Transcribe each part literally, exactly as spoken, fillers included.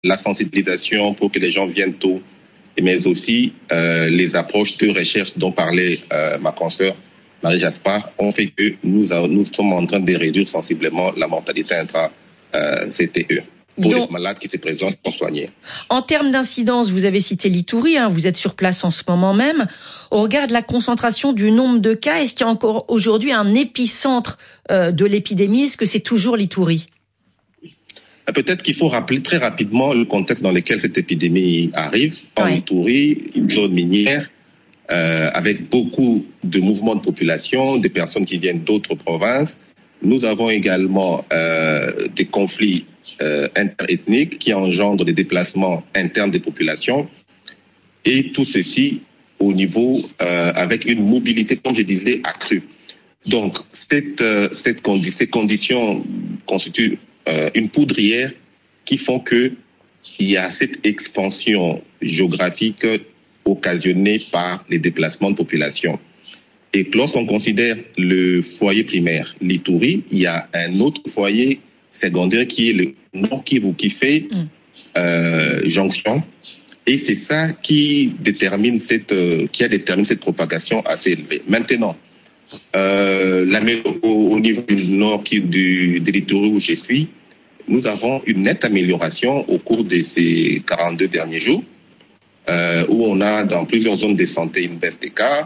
la sensibilisation pour que les gens viennent tôt, mais aussi euh, les approches de recherche dont parlait euh, ma consoeur Marie Jaspar ont fait que nous, a, nous sommes en train de réduire sensiblement la mortalité intra-C T E. Pour Donc, les malades qui se présentent pour soigner. En termes d'incidence, vous avez cité l'Itourie, hein, vous êtes sur place en ce moment même. Au regard de la concentration du nombre de cas, est-ce qu'il y a encore aujourd'hui un épicentre euh, de l'épidémie? Est-ce que c'est toujours l'Itourie? Peut-être qu'il faut rappeler très rapidement le contexte dans lequel cette épidémie arrive. En ouais. Itourie, une zone minière, euh, avec beaucoup de mouvements de population, des personnes qui viennent d'autres provinces. Nous avons également euh, des conflits Euh, interethniques qui engendrent des déplacements internes des populations et tout ceci au niveau euh, avec une mobilité, comme je disais, accrue. Donc, cette, euh, cette condi- ces conditions constituent euh, une poudrière qui font que il y a cette expansion géographique occasionnée par les déplacements de population. Et lorsqu'on considère le foyer primaire, l'Itourie, il y a un autre foyer secondaire qui est le Nord Kivu, qui fait euh, jonction, et c'est ça qui détermine cette, euh, qui a déterminé cette propagation assez élevée. Maintenant, euh, la, au, au niveau du Nord du, de l'Itourie où je suis, nous avons une nette amélioration au cours de ces quarante-deux derniers jours, euh, où on a dans plusieurs zones de santé une baisse des cas.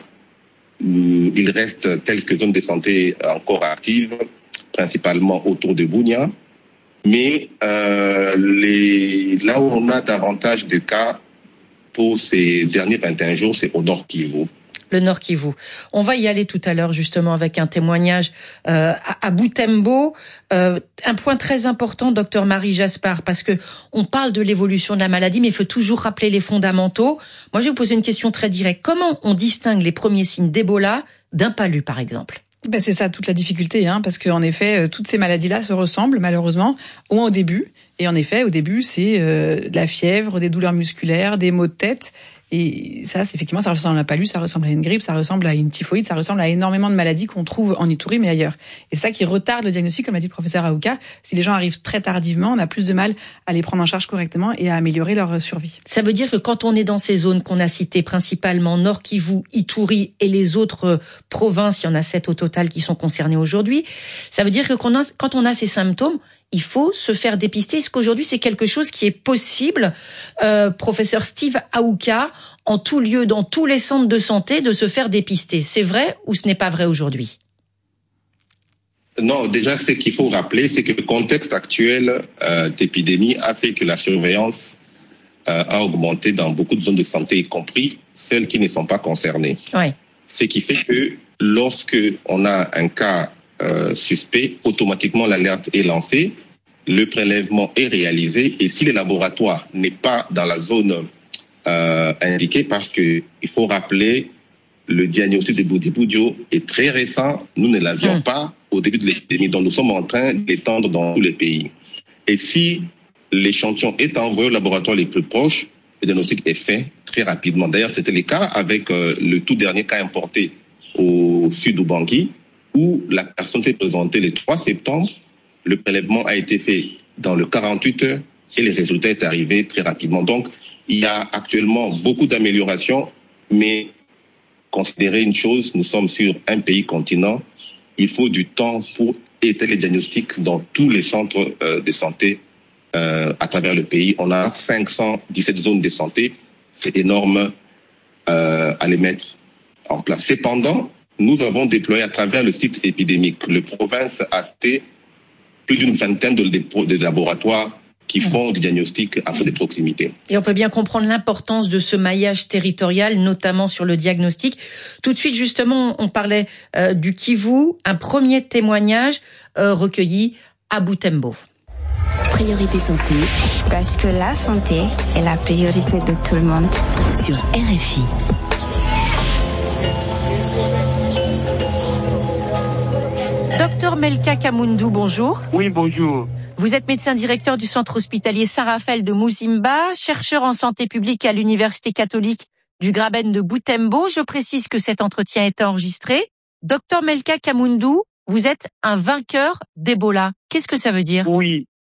Il reste quelques zones de santé encore actives, principalement autour de Bunia. Mais euh, les, là où on a davantage de cas pour ces derniers vingt et un jours, c'est au Nord Kivu. Le Nord Kivu. On va y aller tout à l'heure justement avec un témoignage euh, à, à Butembo. Euh, un point très important, docteur Marie Jaspar, parce que on parle de l'évolution de la maladie, mais il faut toujours rappeler les fondamentaux. Moi, je vais vous poser une question très directe. Comment on distingue les premiers signes d'Ebola d'un palu, par exemple ? Ben c'est ça toute la difficulté, hein, parce qu'en effet, toutes ces maladies-là se ressemblent malheureusement, au moins au début. Et en effet, au début, c'est euh, de la fièvre, des douleurs musculaires, des maux de tête. Et ça, c'est, effectivement, ça ressemble à un palu, ça ressemble à une grippe, ça ressemble à une typhoïde, ça ressemble à énormément de maladies qu'on trouve en Itourie, mais ailleurs. Et c'est ça qui retarde le diagnostic, comme l'a dit le professeur Aouka. Si les gens arrivent très tardivement, on a plus de mal à les prendre en charge correctement et à améliorer leur survie. Ça veut dire que quand on est dans ces zones qu'on a citées, principalement Nord Kivu, Itourie et les autres provinces, il y en a sept au total qui sont concernées aujourd'hui, ça veut dire que quand on a ces symptômes, il faut se faire dépister. Est-ce qu'aujourd'hui, c'est quelque chose qui est possible, euh, professeur Steve Aouka, en tout lieu, dans tous les centres de santé, de se faire dépister? C'est vrai ou ce n'est pas vrai aujourd'hui? Non, déjà, ce qu'il faut rappeler, c'est que le contexte actuel euh, d'épidémie a fait que la surveillance euh, a augmenté dans beaucoup de zones de santé, y compris celles qui ne sont pas concernées. Oui. Ce qui fait que lorsque on a un cas Euh, suspect, automatiquement l'alerte est lancée, le prélèvement est réalisé et si le laboratoire n'est pas dans la zone euh, indiquée, parce que il faut rappeler le diagnostic de Budi-Budio est très récent, nous ne l'avions mmh. pas au début de l'épidémie, donc nous sommes en train d'étendre dans tous les pays. Et si l'échantillon est envoyé au laboratoire les plus proches, le diagnostic est fait très rapidement. D'ailleurs, c'était le cas avec euh, le tout dernier cas importé au sud d'Ubangi, où la personne s'est présentée le trois septembre, le prélèvement a été fait dans le quarante-huit heures et le résultat est arrivé très rapidement. Donc, il y a actuellement beaucoup d'améliorations, mais considérez une chose, nous sommes sur un pays continent, il faut du temps pour étaler les diagnostics dans tous les centres euh, de santé euh, à travers le pays. On a cinq cent dix-sept zones de santé, c'est énorme euh, à les mettre en place. Cependant, nous avons déployé à travers le site épidémique, le province a fait plus d'une vingtaine de, de laboratoires qui font du diagnostic à peu de proximité. Et on peut bien comprendre l'importance de ce maillage territorial, notamment sur le diagnostic. Tout de suite, justement, on parlait euh, du Kivu, un premier témoignage euh, recueilli à Butembo. Priorité santé, parce que la santé est la priorité de tout le monde. Sur R F I. Docteur Melka Kamundou, bonjour. Oui, bonjour. Vous êtes médecin directeur du centre hospitalier Saint-Raphaël de Muzimba, chercheur en santé publique à l'université catholique du Graben de Butembo. Je précise que cet entretien est enregistré. Docteur Melka Kamundou, vous êtes un vainqueur d'Ebola. Qu'est-ce que ça veut dire? Oui,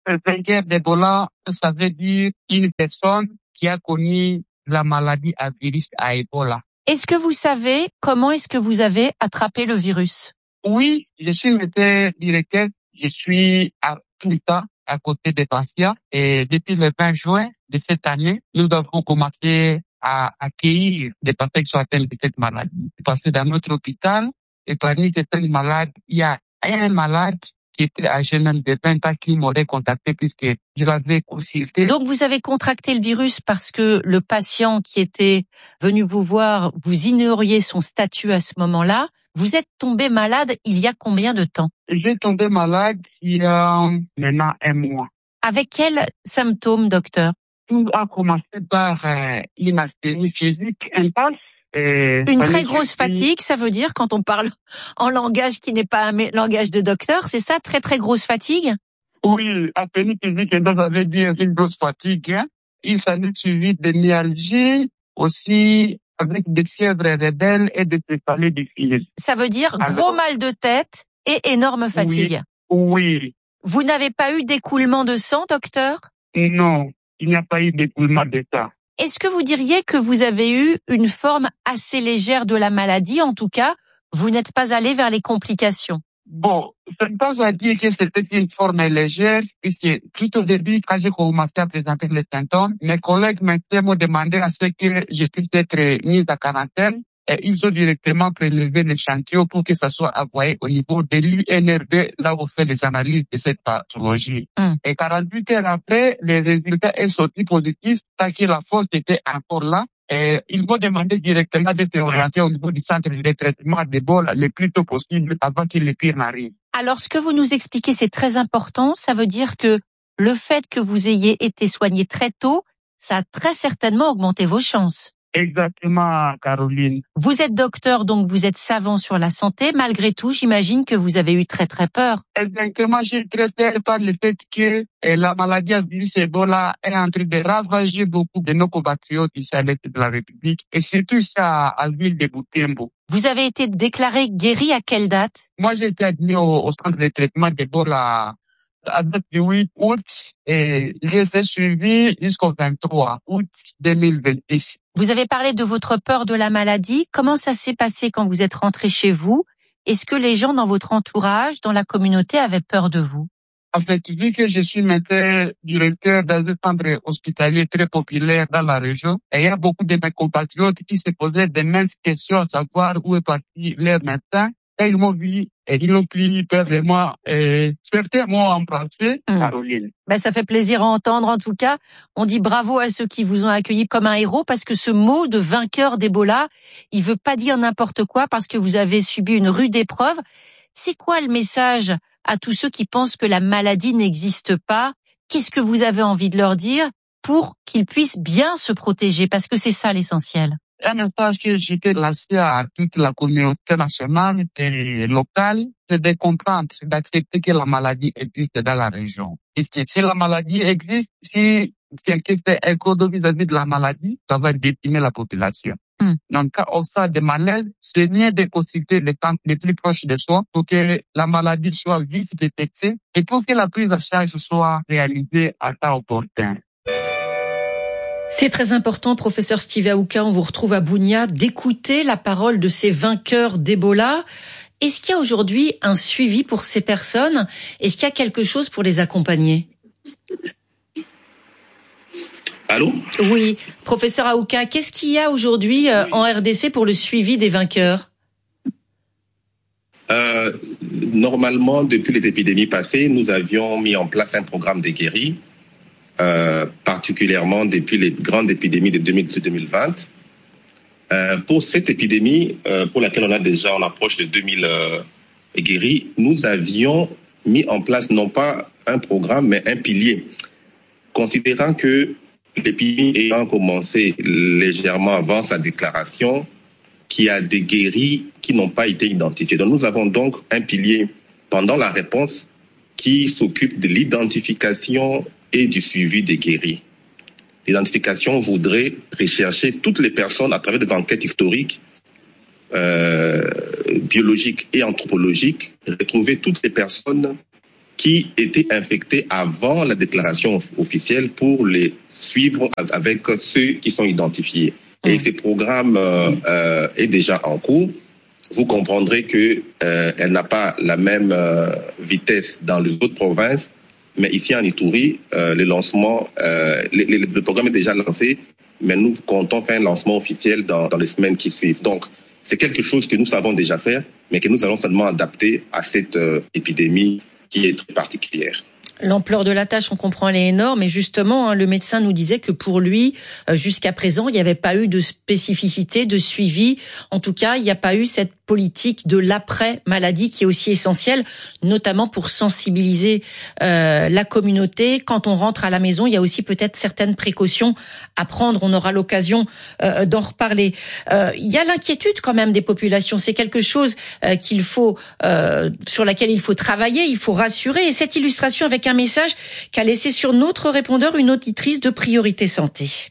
vainqueur d'Ebola, ça veut dire une personne qui a connu la maladie à virus à Ebola. Est-ce que vous savez comment est-ce que vous avez attrapé le virus? Oui, je suis médecin directeur. Je suis à tout le temps à côté des patients. Et depuis le vingt juin de cette année, nous avons commencé à accueillir des patients qui sont atteints de cette maladie. Parce que dans notre hôpital, et parmi ces cinq malades, il y a un malade qui était âgé même de vingt ans qui m'aurait contacté puisque je l'avais consulté. Donc vous avez contracté le virus parce que le patient qui était venu vous voir, vous ignoriez son statut à ce moment-là. Vous êtes tombé malade il y a combien de temps? J'ai tombé malade il y a maintenant un mois. Avec quels symptômes, docteur? Tout a commencé par euh, une asthénie physique intense. Et une très grosse fatigue, ça veut dire, quand on parle en langage qui n'est pas un langage de docteur, c'est ça, très très grosse fatigue? Oui, asthénie physique intense, ça veut dire une grosse fatigue. Hein. Il s'en est suivi de myalgie, aussi avec des fièvres rebelles et des céphalées difficiles. Ça veut dire Alors, gros mal de tête et énorme fatigue. Oui. oui. Vous n'avez pas eu d'écoulement de sang, docteur? Non, il n'y a pas eu d'écoulement de sang. Est-ce que vous diriez que vous avez eu une forme assez légère de la maladie? En tout cas, vous n'êtes pas allé vers les complications. Bon, ce n'est pas à dire que c'était une forme légère, puisque tout au début, quand j'ai commencé à présenter les symptômes, mes collègues m'ont demandé à ce que je puisse être mise à quarantaine. Et ils ont directement prélevé l'échantillon pour que ça soit envoyé au niveau de l'U N R B, là où on fait les analyses de cette pathologie. Mm. Et quarante-huit heures après, les résultats sont sortis positifs, tant que la force était encore là. Et ils m'ont demandé directement d'être orienté au niveau du centre de traitement d'Ebola le plus tôt possible avant que le pire n'arrive. Alors, ce que vous nous expliquez, c'est très important. Ça veut dire que le fait que vous ayez été soigné très tôt, ça a très certainement augmenté vos chances. Exactement, Caroline. Vous êtes docteur, donc vous êtes savant sur la santé. Malgré tout, j'imagine que vous avez eu très très peur. Exactement, j'ai très peur par le fait que la maladie à virus Ebola est en train de ravager beaucoup de nos compatriotes ici à l'est de la République, et surtout ça à l'île de Butembo. Vous avez été déclaré guéri à quelle date? Moi, j'ai été admis au, au centre de traitement d'Ebola à date du huit août et j'ai été suivi jusqu'au vingt-trois août deux mille vingt-six. Vous avez parlé de votre peur de la maladie. Comment ça s'est passé quand vous êtes rentré chez vous? Est-ce que les gens dans votre entourage, dans la communauté, avaient peur de vous? En fait, vu que je suis maintenant directeur dans un centre hospitalier très populaire dans la région, et il y a beaucoup de mes compatriotes qui se posaient des mêmes questions à savoir où est parti leur médecin. Et ils m'ont vu et ils ont pris peur de moi et certains m'ont embrassé, mmh. Caroline. Ben, ça fait plaisir à entendre en tout cas. On dit bravo à ceux qui vous ont accueilli comme un héros parce que ce mot de vainqueur d'Ebola, il veut pas dire n'importe quoi parce que vous avez subi une rude épreuve. C'est quoi le message à tous ceux qui pensent que la maladie n'existe pas? Qu'est-ce que vous avez envie de leur dire pour qu'ils puissent bien se protéger? Parce que c'est ça l'essentiel. Un message que j'étais lancé à toute la communauté nationale et locale, c'est de comprendre, c'est d'accepter que la maladie existe dans la région. Et si la maladie existe, si quelqu'un fait un code vis-à-vis de la maladie, ça va décimer la population. Mm. Donc, quand on sort des malades, c'est bien de consulter les camps les plus proches de soi pour que la maladie soit vite détectée et pour que la prise en charge soit réalisée à temps opportun. C'est très important, professeur Steve Aouka, on vous retrouve à Bunia, d'écouter la parole de ces vainqueurs d'Ebola. Est-ce qu'il y a aujourd'hui un suivi pour ces personnes? Est-ce qu'il y a quelque chose pour les accompagner? Allô? Oui, professeur Aouka, qu'est-ce qu'il y a aujourd'hui en R D C pour le suivi des vainqueurs? euh, Normalement, depuis les épidémies passées, nous avions mis en place un programme de guéris. Euh, particulièrement depuis les grandes épidémies de deux mille dix-huit deux mille vingt. Euh, pour cette épidémie, euh, pour laquelle on a déjà, on approche de deux mille euh, guéris, nous avions mis en place non pas un programme, mais un pilier. Considérant que l'épidémie ayant commencé légèrement avant sa déclaration, qu'il y a des guéris qui n'ont pas été identifiés. Donc nous avons donc un pilier pendant la réponse qui s'occupe de l'identification et du suivi des guéris. L'identification voudrait rechercher toutes les personnes à travers des enquêtes historiques, euh, biologiques et anthropologiques, retrouver toutes les personnes qui étaient infectés avant la déclaration officielle pour les suivre avec ceux qui sont identifiés. Mmh. Et ce programme euh, euh, est déjà en cours. Vous comprendrez que euh, elle n'a pas la même euh, vitesse dans les autres provinces, mais ici en Ituri, euh, le lancement, euh, le, le, le programme est déjà lancé, mais nous comptons faire un lancement officiel dans, dans les semaines qui suivent. Donc, c'est quelque chose que nous savons déjà faire, mais que nous allons seulement adapter à cette euh, épidémie qui est très particulière. L'ampleur de la tâche, on comprend, elle est énorme. Et justement, hein, le médecin nous disait que pour lui, euh, jusqu'à présent, il n'y avait pas eu de spécificité, de suivi. En tout cas, il n'y a pas eu cette politique de l'après-maladie qui est aussi essentielle, notamment pour sensibiliser euh, la communauté. Quand on rentre à la maison, il y a aussi peut-être certaines précautions à prendre. On aura l'occasion euh, d'en reparler. Euh, il y a l'inquiétude quand même des populations. C'est quelque chose euh, qu'il faut, euh, sur laquelle il faut travailler, il faut rassurer. Et cette illustration avec un message qu'a laissé sur notre répondeur une auditrice de Priorité Santé.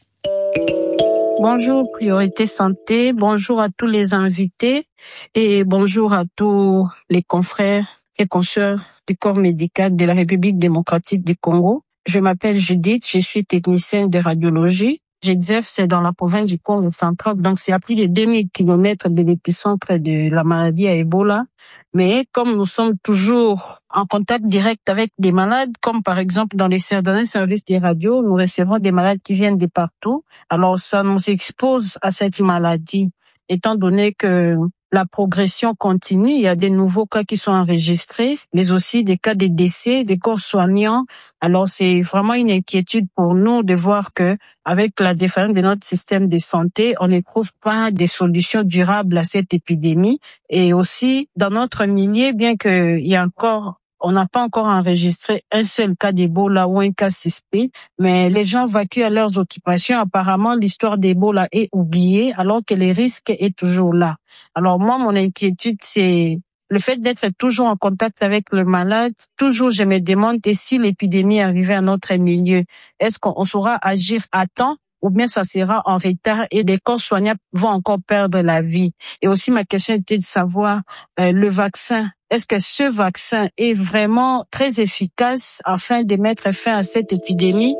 Bonjour Priorité Santé, bonjour à tous les invités et bonjour à tous les confrères et consoeurs du corps médical de la République démocratique du Congo. Je m'appelle Judith, je suis technicienne de radiologie. J'exerce dans la province du Congo central, donc c'est à plus de deux mille kilomètres de l'épicentre de la maladie à Ebola. Mais comme nous sommes toujours en contact direct avec des malades, comme par exemple dans les services des radios, nous recevons des malades qui viennent de partout. Alors ça nous expose à cette maladie, étant donné que la progression continue, il y a des nouveaux cas qui sont enregistrés, mais aussi des cas de décès, des corps soignants. Alors c'est vraiment une inquiétude pour nous de voir que avec la défaillance de notre système de santé, on ne trouve pas des solutions durables à cette épidémie. Et aussi, dans notre milieu, bien qu'il y a encore, on n'a pas encore enregistré un seul cas d'Ebola ou un cas suspect, mais les gens vaquent à leurs occupations. Apparemment, l'histoire d'Ebola est oubliée, alors que le risque est toujours là. Alors moi, mon inquiétude, c'est le fait d'être toujours en contact avec le malade. Toujours, je me demande et si l'épidémie arrivait à notre milieu, est-ce qu'on saura agir à temps ou bien ça sera en retard et des corps soignants vont encore perdre la vie? Et aussi, ma question était de savoir euh, le vaccin. Est-ce que ce vaccin est vraiment très efficace afin de mettre fin à cette épidémie?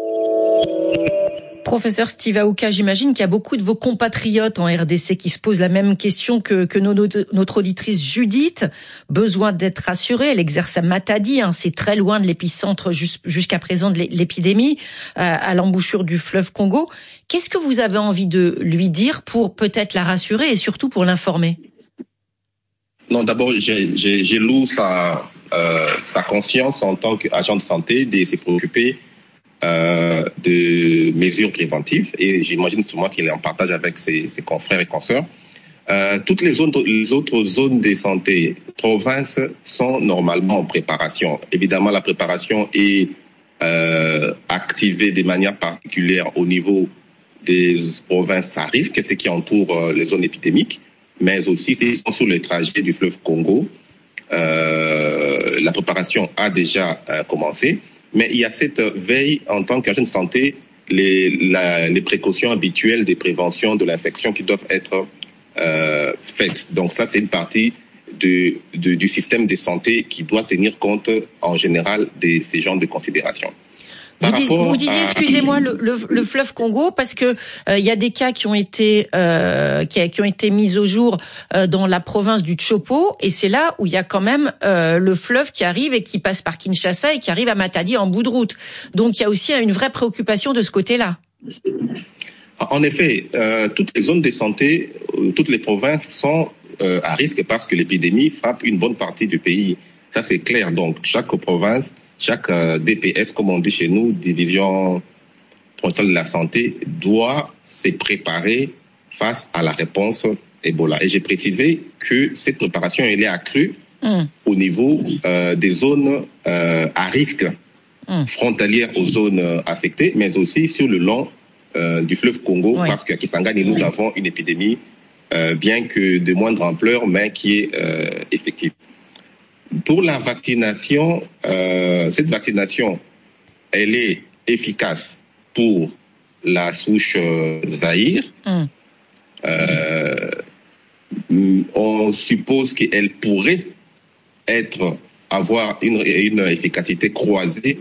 Professeur Steve Aouka, j'imagine qu'il y a beaucoup de vos compatriotes en R D C qui se posent la même question que, que nos, notre auditrice Judith. Besoin d'être rassurée. Elle exerce à Matadi, hein, c'est très loin de l'épicentre jusqu'à présent de l'épidémie, euh, à l'embouchure du fleuve Congo. Qu'est-ce que vous avez envie de lui dire pour peut-être la rassurer et surtout pour l'informer? Non, d'abord, j'ai, j'ai, j'ai loué sa, euh, sa conscience en tant qu'agent de santé de se préoccuper Euh, de mesures préventives et j'imagine sûrement qu'il est en partage avec ses, ses confrères et consoeurs. Euh, toutes les autres, les autres zones de santé, provinces, sont normalement en préparation. Évidemment, la préparation est euh, activée de manière particulière au niveau des provinces à risque, ce qui entoure euh, les zones épidémiques, mais aussi s'ils sont sur le trajet du fleuve Congo. Euh, la préparation a déjà euh, commencé. Mais il y a cette veille en tant qu'agent de santé, les, la, les précautions habituelles des préventions de l'infection qui doivent être euh, faites. Donc ça, c'est une partie de, de, du système de santé qui doit tenir compte en général de ces genres de considérations. Vous, dis, vous disiez, excusez-moi, le, le, le fleuve Congo, parce que il euh, y a des cas qui ont été euh, qui, a, qui ont été mis au jour euh, dans la province du Tshopo, et c'est là où il y a quand même euh, le fleuve qui arrive et qui passe par Kinshasa et qui arrive à Matadi en bout de route. Donc il y a aussi une vraie préoccupation de ce côté-là. En effet, euh, toutes les zones de santé, euh, toutes les provinces sont euh, à risque parce que l'épidémie frappe une bonne partie du pays. Ça, c'est clair. Donc chaque province, chaque euh, D P S, comme on dit chez nous, division provinciale de la santé, doit se préparer face à la réponse Ebola. Et j'ai précisé que cette préparation, elle est accrue mmh. au niveau euh, des zones euh, à risque, mmh. frontalières aux zones euh, affectées, mais aussi sur le long euh, du fleuve Congo, oui. parce qu'à Kisangani, nous oui. avons une épidémie, euh, bien que de moindre ampleur, mais qui est euh, effective. Pour la vaccination, euh, cette vaccination, elle est efficace pour la souche euh, Zaïre. Mm. Euh, on suppose qu'elle pourrait être avoir une, une efficacité croisée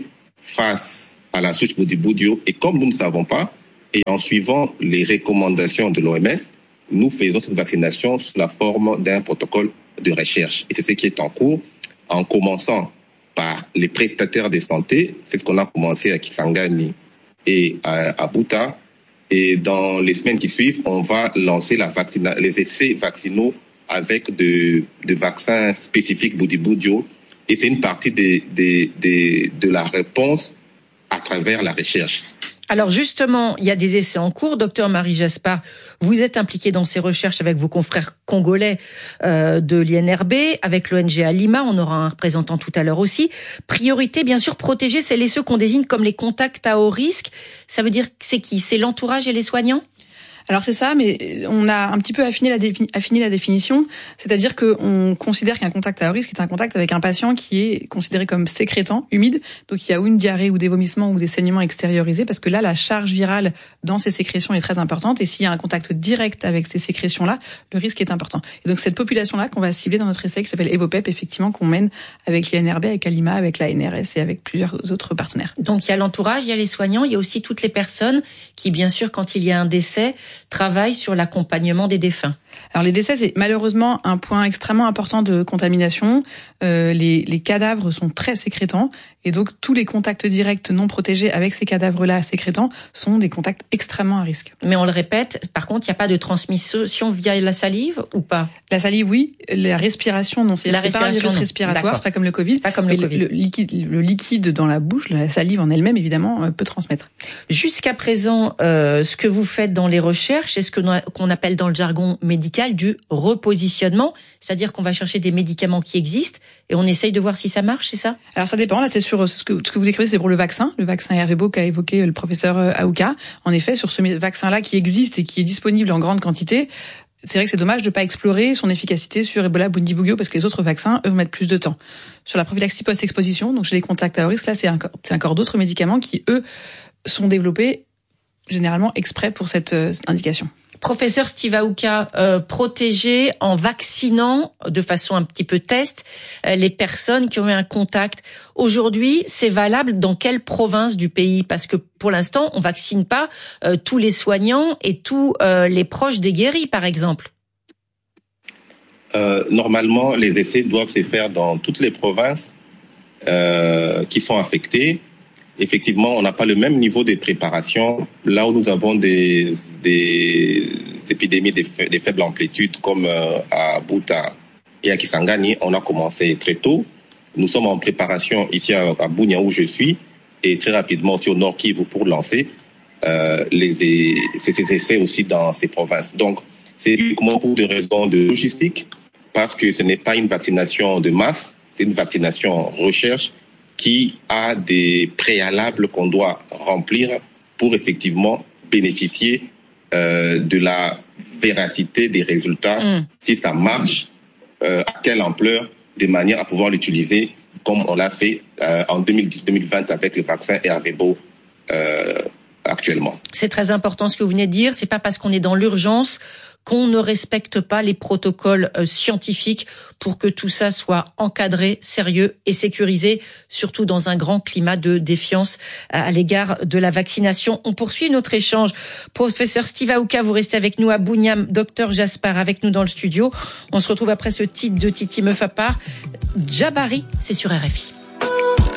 face à la souche Bundibugyo. Et comme nous ne savons pas, et en suivant les recommandations de l'O M S, nous faisons cette vaccination sous la forme d'un protocole de recherche. Et c'est ce qui est en cours, en commençant par les prestataires de santé. C'est ce qu'on a commencé à Kisangani et à, à Buta. Et dans les semaines qui suivent, on va lancer la vaccina- les essais vaccinaux avec de, de vaccins spécifiques Bundibugyo. Et c'est une partie de, de, de, de la réponse à travers la recherche. Alors justement, il y a des essais en cours. Docteur Marie Jaspar, vous êtes impliqué dans ces recherches avec vos confrères congolais euh, de l'I N R B, avec l'O N G à Lima. On aura un représentant tout à l'heure aussi. Priorité, bien sûr, protéger celles et ceux qu'on désigne comme les contacts à haut risque. Ça veut dire que c'est qui ? C'est l'entourage et les soignants ? Alors c'est ça, mais on a un petit peu affiné la, défi- affiné la définition, c'est-à-dire qu'on considère qu'un contact à haut risque est un contact avec un patient qui est considéré comme sécrétant, humide, donc il y a ou une diarrhée ou des vomissements ou des saignements extériorisés, parce que là, la charge virale dans ces sécrétions est très importante, et s'il y a un contact direct avec ces sécrétions-là, le risque est important. Et donc cette population-là qu'on va cibler dans notre essai, qui s'appelle EvoPep, effectivement, qu'on mène avec l'I N R B, avec Alima, avec la N R S et avec plusieurs autres partenaires. Donc il y a l'entourage, il y a les soignants, il y a aussi toutes les personnes qui, bien sûr, quand il y a un décès, travaillent sur l'accompagnement des défunts. Alors les décès, c'est malheureusement un point extrêmement important de contamination. Euh, les, les cadavres sont très sécrétants, et donc tous les contacts directs non protégés avec ces cadavres-là sécrétants sont des contacts extrêmement à risque. Mais on le répète, par contre, il n'y a pas de transmission via la salive ou pas ? La salive, oui. La respiration, non. C'est, la c'est respiration, pas un virus non. respiratoire, D'accord. c'est pas comme le Covid. C'est pas comme le mais Covid. Le, le, liquide, le liquide dans la bouche, la salive en elle-même, évidemment, peut transmettre. Jusqu'à présent, euh, ce que vous faites dans les recherches, c'est ce que qu'on appelle dans le jargon médical du repositionnement, c'est-à-dire qu'on va chercher des médicaments qui existent et on essaye de voir si ça marche, c'est ça ? Alors ça dépend, là c'est sur ce que, ce que vous décrivez, c'est pour le vaccin, le vaccin Ervebo qu'a évoqué le professeur Aouka. En effet, sur ce vaccin-là qui existe et qui est disponible en grande quantité, c'est vrai que c'est dommage de ne pas explorer son efficacité sur Ebola, Bundibugyo, parce que les autres vaccins, eux, vont mettre plus de temps. Sur la prophylaxie post-exposition, donc chez les contacts à haut risque, là c'est encore, c'est encore d'autres médicaments qui, eux, sont développés généralement exprès pour cette, euh, cette indication. Professeur Steve Aouka, euh, protéger en vaccinant de façon un petit peu test euh, les personnes qui ont eu un contact. Aujourd'hui, c'est valable dans quelle province du pays ? Parce que pour l'instant, on vaccine pas euh, tous les soignants et tous euh, les proches des guéris, par exemple. Euh, normalement, les essais doivent se faire dans toutes les provinces euh, qui sont affectées. Effectivement, on n'a pas le même niveau de préparation. Là où nous avons des, des épidémies de, de faible amplitude, comme euh, à Buta et à Kisangani, on a commencé très tôt. Nous sommes en préparation ici à, à Bunia, où je suis, et très rapidement aussi au Nord Kivu pour lancer euh, les, ces essais aussi dans ces provinces. Donc, c'est uniquement pour des raisons de logistique, parce que ce n'est pas une vaccination de masse, c'est une vaccination recherche qui a des préalables qu'on doit remplir pour effectivement bénéficier euh, de la véracité des résultats, mmh. si ça marche, euh, à quelle ampleur, de manière à pouvoir l'utiliser comme on l'a fait euh, en deux mille dix deux mille vingt avec le vaccin Ervebo euh, actuellement. C'est très important ce que vous venez de dire, c'est pas parce qu'on est dans l'urgence qu'on ne respecte pas les protocoles euh, scientifiques pour que tout ça soit encadré, sérieux et sécurisé, surtout dans un grand climat de défiance à, à l'égard de la vaccination. On poursuit notre échange. Professeur Steve Aouka, vous restez avec nous à Buniam. Docteur Jaspar avec nous dans le studio. On se retrouve après ce titre de Titi Meufapar. Djabari, c'est sur R F I.